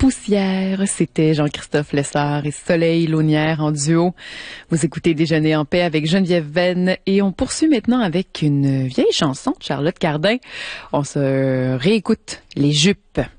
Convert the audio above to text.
Poussière, c'était Jean-Christophe Lessard et Soleil Launière en duo. Vous écoutez Déjeuner en paix avec Geneviève Venn et on poursuit maintenant avec une vieille chanson de Charlotte Cardin. On se réécoute Les Jupes.